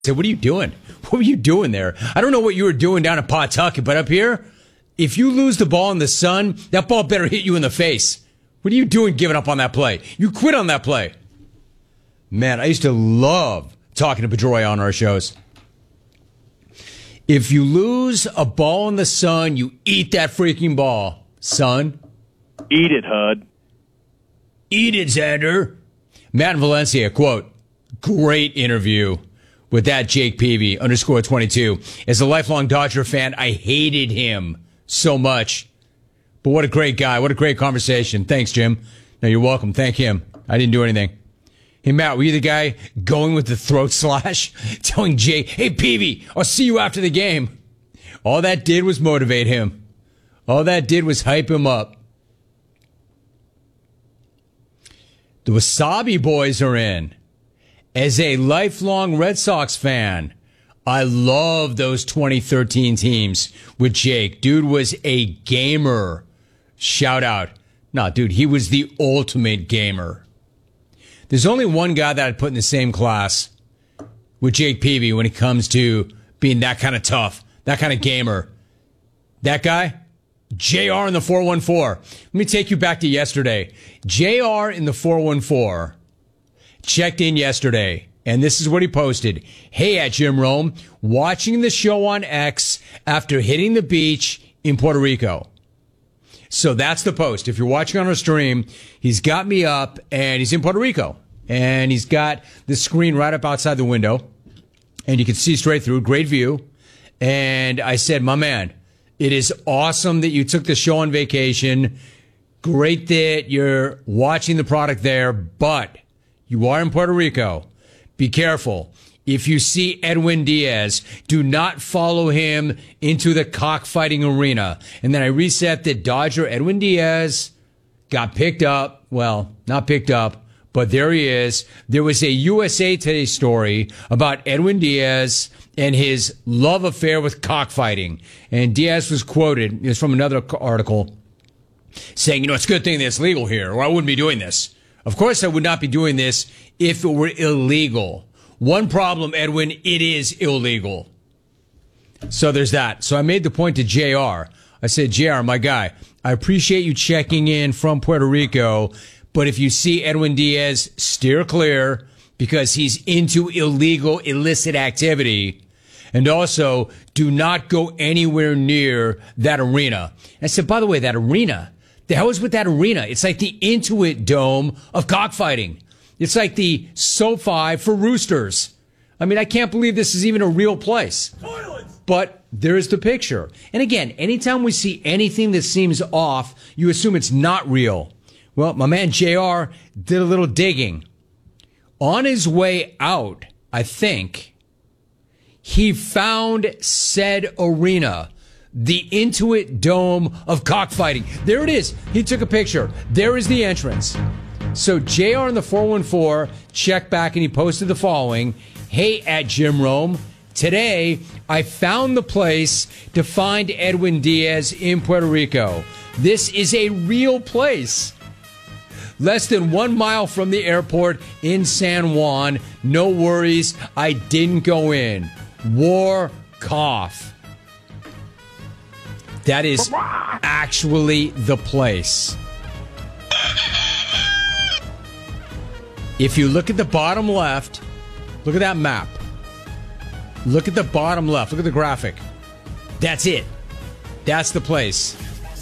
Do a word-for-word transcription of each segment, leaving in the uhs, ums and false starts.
said, what are you doing? What were you doing there? I don't know what you were doing down at Pawtucket, but up here, if you lose the ball in the sun, that ball better hit you in the face. What are you doing giving up on that play? You quit on that play. Man, I used to love talking to Pedroia on our shows. If you lose a ball in the sun, you eat that freaking ball, son. Eat it, Hud. Eat it, Xander. Matt Valencia, quote, great interview with that Jake Peavy, underscore twenty-two. As a lifelong Dodger fan, I hated him so much. But what a great guy. What a great conversation. Thanks, Jim. No, you're welcome. Thank him. I didn't do anything. Hey, Matt, were you the guy going with the throat slash, telling Jake, hey, Peavy, I'll see you after the game? All that did was motivate him. All that did was hype him up. The Wasabi Boys are in. As a lifelong Red Sox fan, I love those twenty thirteen teams with Jake. Dude was a gamer. Shout out. No, dude, he was the ultimate gamer. There's only one guy that I'd put in the same class with Jake Peavy when it comes to being that kind of tough, that kind of gamer. That guy, J R in the four one four. Let me take you back to yesterday. J R in the four one four checked in yesterday, and this is what he posted. Hey, at Jim Rome, watching the show on X after hitting the beach in Puerto Rico. So that's the post. If you're watching on our stream, he's got me up, and he's in Puerto Rico. And he's got the screen right up outside the window, and you can see straight through. Great view. And I said, my man, it is awesome that you took the show on vacation. Great that you're watching the product there, but you are in Puerto Rico. Be careful. If you see Edwin Diaz, do not follow him into the cockfighting arena. And then I reset that Dodger Edwin Diaz got picked up. Well, not picked up, but there he is. There was a U S A Today story about Edwin Diaz and his love affair with cockfighting. And Diaz was quoted, it was from another article, saying, you know, it's a good thing that it's legal here, or I wouldn't be doing this. Of course I would not be doing this if it were illegal. One problem, Edwin, it is illegal. So there's that. So I made the point to J R. I said, J R, my guy, I appreciate you checking in from Puerto Rico, but if you see Edwin Diaz, steer clear because he's into illegal, illicit activity. And also, do not go anywhere near that arena. And I said, by the way, that arena, the hell is with that arena? It's like the Intuit Dome of cockfighting. It's like the SoFi for roosters. I mean, I can't believe this is even a real place. Toilets. But there's the picture. And again, anytime we see anything that seems off, you assume it's not real. Well, my man J R did a little digging. On his way out, I think, he found said arena, the Intuit Dome of cockfighting. There it is. He took a picture. There is the entrance. So J R in the four one four checked back and he posted the following. Hey, at Jim Rome, today I found the place to find Edwin Diaz in Puerto Rico. This is a real place. Less than one mile from the airport in San Juan. No worries, I didn't go in. War cough. That is actually the place. If you look at the bottom left, look at that map. Look at the bottom left. Look at the graphic. That's it. That's the place.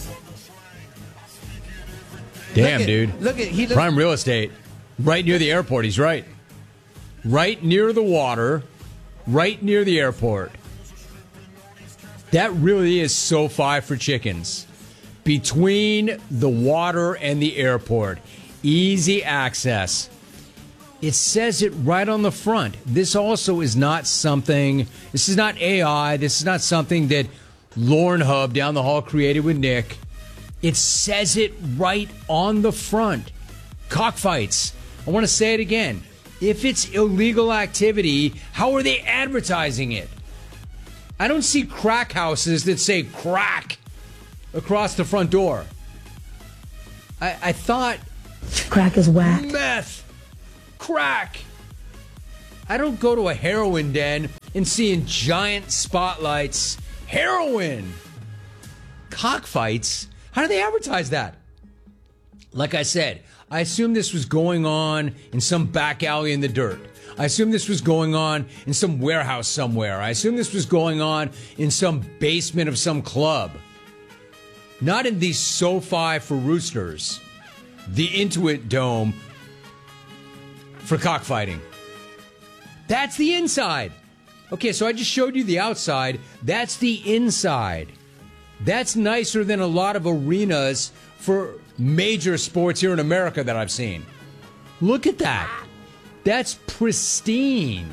Damn, look at, dude. Look at he look- Prime real estate. Right near the airport. He's right. Right near the water. Right near the airport. That really is SoFi for chickens. Between the water and the airport. Easy access. It says it right on the front. This also is not something, this is not A I, this is not something that Lauren Hub down the hall created with Nick. It says it right on the front. Cockfights. I want to say it again. If it's illegal activity, how are they advertising it? I don't see crack houses that say crack across the front door. I, I thought... Crack is whack. Meth. Crack. I don't go to a heroin den and see in giant spotlights, heroin. Cockfights? How do they advertise that? Like I said, I assume this was going on in some back alley in the dirt. I assume this was going on in some warehouse somewhere. I assume this was going on in some basement of some club. Not in the SoFi for Roosters, the Intuit Dome for cockfighting. That's the inside. Okay, so I just showed you the outside. That's the inside. That's nicer than a lot of arenas for major sports here in America that I've seen. Look at that. That's pristine.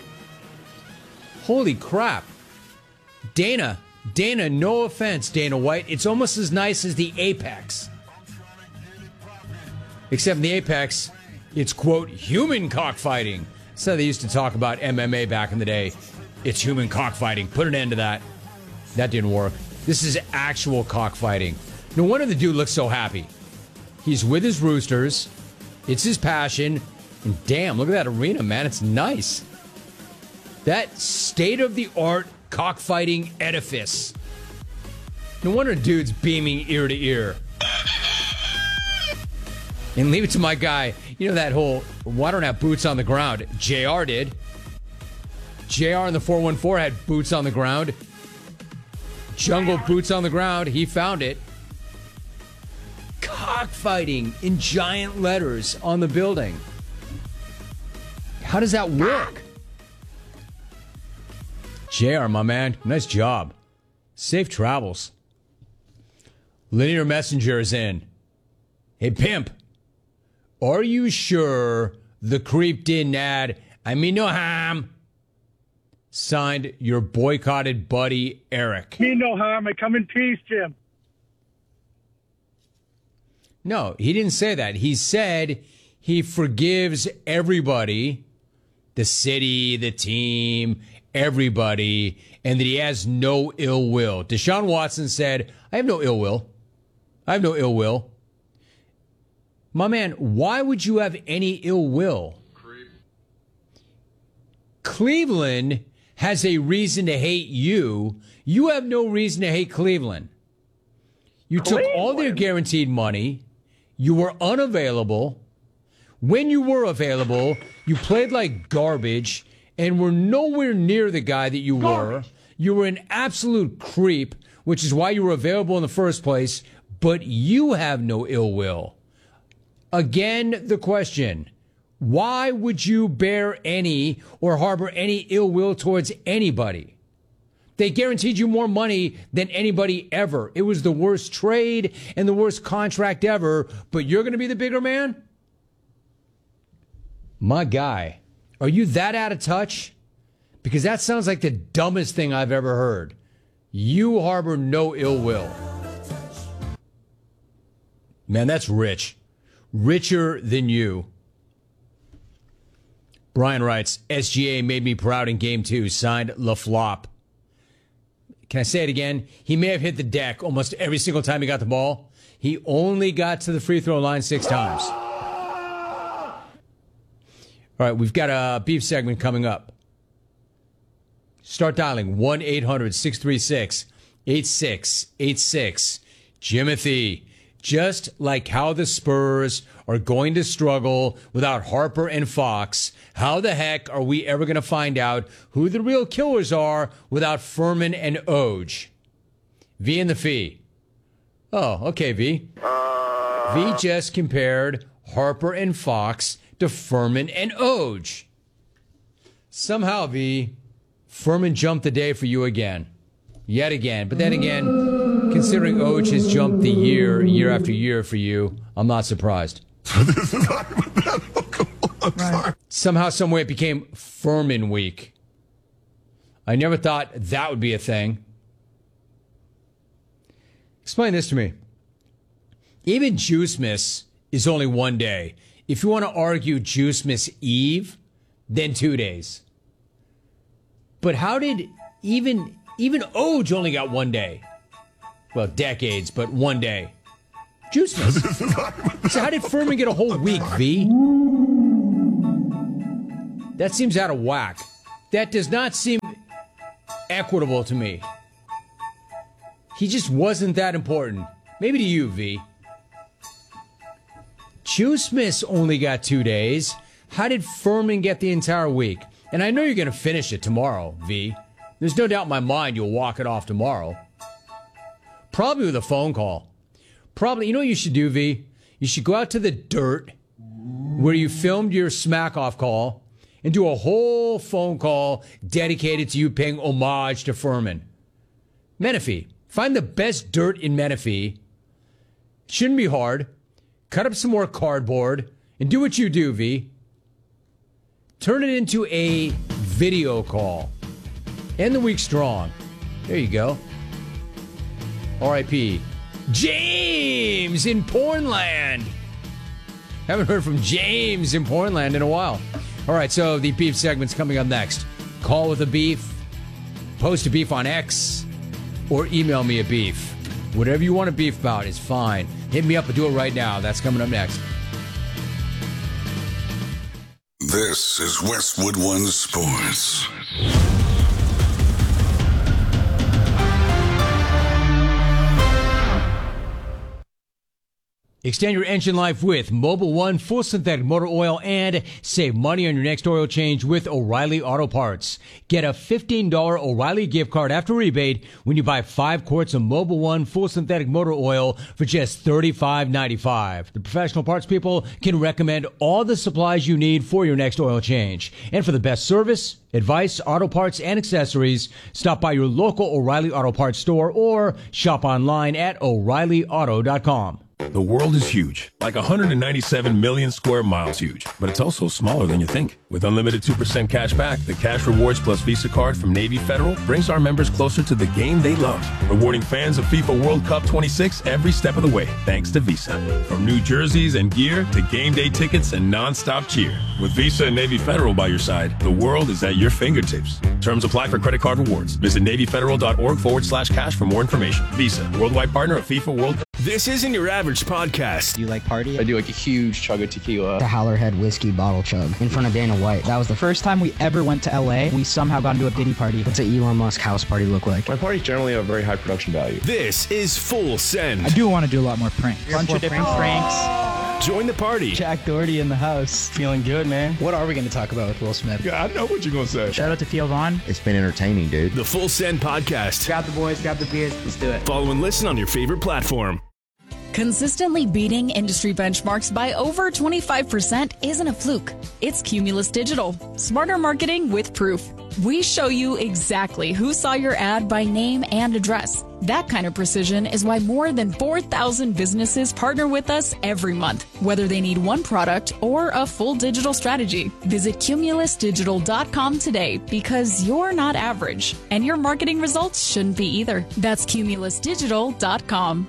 Holy crap. Dana, Dana, no offense, Dana White. It's almost as nice as the Apex. Except in the Apex, it's, quote, human cockfighting. So they used to talk about M M A back in the day. It's human cockfighting. Put an end to that. That didn't work. This is actual cockfighting. No wonder the dude looks so happy. He's with his Roosters. It's his passion. And damn, look at that arena, man. It's nice. That state-of-the-art cockfighting edifice. No wonder dude's beaming ear to ear. And leave it to my guy. You know that whole, well, I don't have boots on the ground. J R did. J R in the four one four had boots on the ground. Jungle boots on the ground. He found it. Cockfighting in giant letters on the building. How does that work? J R, my man, nice job. Safe travels. Linear Messenger is in. Hey, pimp. Are you sure the creep didn't add, I mean no harm? Signed, your boycotted buddy, Eric. Me no harm. I come in peace, Jim. No, he didn't say that. He said he forgives everybody, the city, the team, everybody, and that he has no ill will. Deshaun Watson said, I have no ill will. I have no ill will. My man, why would you have any ill will? Creep. Cleveland has a reason to hate you. You have no reason to hate Cleveland. You Cleveland. Took all their guaranteed money. You were unavailable. When you were available, you played like garbage and were nowhere near the guy that you were. You were an absolute creep, which is why you were available in the first place, but you have no ill will. Again, the question, why would you bear any or harbor any ill will towards anybody? They guaranteed you more money than anybody ever. It was the worst trade and the worst contract ever, but you're going to be the bigger man? My guy, are you that out of touch? Because that sounds like the dumbest thing I've ever heard. You harbor no ill will. Man, that's rich. Richer than you. Brian writes, S G A made me proud in game two. Signed, LaFlop. Can I say it again? He may have hit the deck almost every single time he got the ball. He only got to the free throw line six times. All right, we've got a beef segment coming up. Start dialing one eight hundred six three six eight six eight six. Jimothy. Just like how the Spurs are going to struggle without Harper and Fox, how the heck are we ever going to find out who the real killers are without Furman and Oj? V and the Fee. Oh, okay, V. V just compared Harper and Fox to Furman and Oj. Somehow, V, Furman jumped the day for you again. Yet again. But then again, considering Oj has jumped the year, year after year for you, I'm not surprised. This is hypothetical. I'm sorry. Somehow, some way, it became Furman week. I never thought that would be a thing. Explain this to me. Even Juicemas is only one day. If you want to argue Juicemas Eve, then two days. But how did even... Even Oj only got one day. Well, decades, but one day. Juicemas. So how did Furman get a whole week, V? That seems out of whack. That does not seem equitable to me. He just wasn't that important. Maybe to you, V. Chu Smith only got two days. How did Furman get the entire week? And I know you're going to finish it tomorrow, V. There's no doubt in my mind you'll walk it off tomorrow. Probably with a phone call. Probably, you know what you should do, V? You should go out to the dirt where you filmed your smack-off call and do a whole phone call dedicated to you paying homage to Furman. Menifee. Find the best dirt in Menifee. Shouldn't be hard. Cut up some more cardboard and do what you do, V. Turn it into a video call. End the week strong. There you go. R I P James in Pornland. Haven't heard from James in Pornland in a while. All right, so the beef segment's coming up next. Call with a beef, post a beef on X, or email me a beef. Whatever you want to beef about is fine. Hit me up and do it right now. That's coming up next. This is Westwood One Sports. Extend your engine life with Mobil one full synthetic motor oil and save money on your next oil change with O'Reilly Auto Parts. Get a fifteen dollars O'Reilly gift card after rebate when you buy five quarts of Mobil one full synthetic motor oil for just thirty-five ninety-five. The professional parts people can recommend all the supplies you need for your next oil change. And for the best service, advice, auto parts, and accessories, stop by your local O'Reilly Auto Parts store or shop online at O'Reilly Auto dot com. The world is huge, like one hundred ninety-seven million square miles huge, but it's also smaller than you think. With unlimited two percent cash back, the Cash Rewards Plus Visa card from Navy Federal brings our members closer to the game they love, rewarding fans of FIFA World Cup twenty-six every step of the way, thanks to Visa. From new jerseys and gear to game day tickets and non-stop cheer. With Visa and Navy Federal by your side, the world is at your fingertips. Terms apply for credit card rewards. Visit NavyFederal.org forward slash cash for more information. Visa, worldwide partner of FIFA World Cup. This isn't your average podcast. Do you like party? I do like a huge chug of tequila. The Howlerhead whiskey bottle chug in front of Dana White. That was the First time we ever went to L A, we somehow got into a Diddy party. What's an Elon Musk house party look like? My parties generally have very high production value. This is Full Send. I do want to do a lot more pranks. A bunch of different pranks. pranks. Join the party. Jack Doherty in the house. Feeling good, man. What are we going to talk about with Will Smith? Yeah, I know what you're going to say. Shout out to Theo Vaughn. It's been entertaining, dude. The Full Send podcast. Grab the boys, grab the beers, let's do it. Follow and listen on your favorite platform. Consistently beating industry benchmarks by over twenty-five percent isn't a fluke. It's Cumulus Digital. Smarter marketing with proof. We show you exactly who saw your ad by name and address. That kind of precision is why more than four thousand businesses partner with us every month, whether they need one product or a full digital strategy. Visit Cumulus Digital dot com today because you're not average, and your marketing results shouldn't be either. That's Cumulus Digital dot com.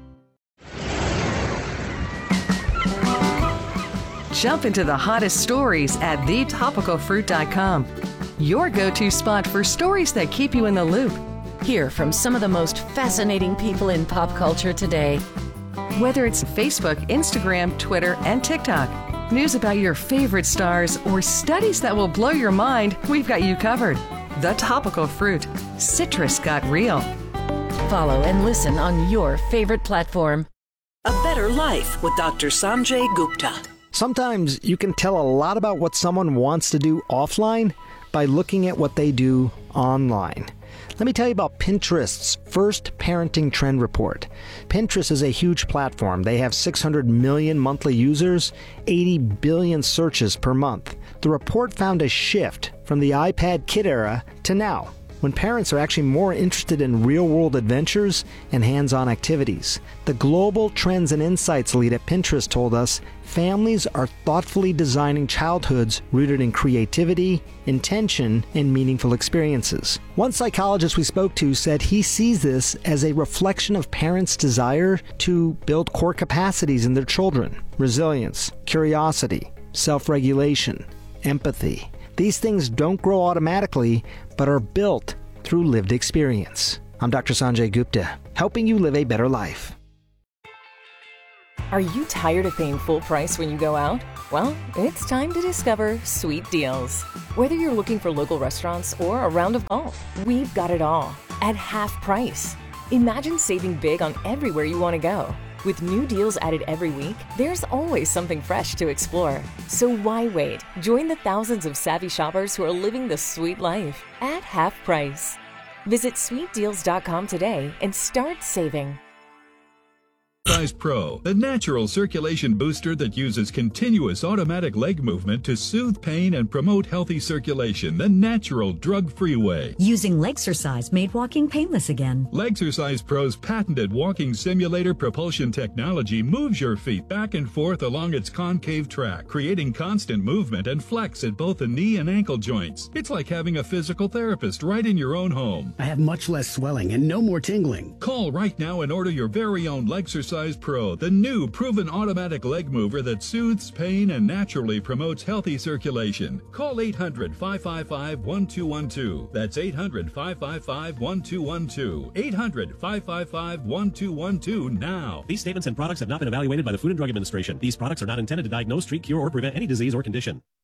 Jump into the hottest stories at the topical fruit dot com. Your go-to spot for stories that keep you in the loop. Hear from some of the most fascinating people in pop culture today. Whether it's Facebook, Instagram, Twitter, and TikTok, news about your favorite stars, or studies that will blow your mind, we've got you covered. The Topical Fruit. Citrus got real. Follow and listen on your favorite platform. A Better Life with Doctor Sanjay Gupta. Sometimes you can tell a lot about what someone wants to do offline by looking at what they do online. Let me tell you about Pinterest's first parenting trend report. Pinterest is a huge platform. They have six hundred million monthly users, eighty billion searches per month. The report found a shift from the iPad kid era to now, when parents are actually more interested in real-world adventures and hands-on activities. The Global Trends and Insights lead at Pinterest told us families are thoughtfully designing childhoods rooted in creativity, intention, and meaningful experiences. One psychologist we spoke to said he sees this as a reflection of parents' desire to build core capacities in their children: resilience, curiosity, self-regulation, empathy. These things don't grow automatically, but are built through lived experience. I'm Doctor Sanjay Gupta, helping you live a better life. Are you tired of paying full price when you go out? Well, it's time to discover sweet deals. Whether you're looking for local restaurants or a round of golf, we've got it all at half price. Imagine saving big on everywhere you want to go. With new deals added every week, there's always something fresh to explore. So why wait? Join the thousands of savvy shoppers who are living the sweet life at half price. Visit sweet deals dot com today and start saving. Exercise Pro, the natural circulation booster that uses continuous automatic leg movement to soothe pain and promote healthy circulation the natural, drug-free way. Using Legsercise made walking painless again. Legsercise Pro's patented walking simulator propulsion technology moves your feet back and forth along its concave track, creating constant movement and flex at both the knee and ankle joints. It's like having a physical therapist right in your own home. I have much less swelling and no more tingling. Call right now and order your very own Legsercise Pro, the new proven automatic leg mover that soothes pain and naturally promotes healthy circulation. Call eight hundred, five five five, one two one two. That's eight hundred, five five five, one two one two. eight hundred, five five five, one two one two now. These statements and products have not been evaluated by the Food and Drug Administration. These products are not intended to diagnose, treat, cure, or prevent any disease or condition.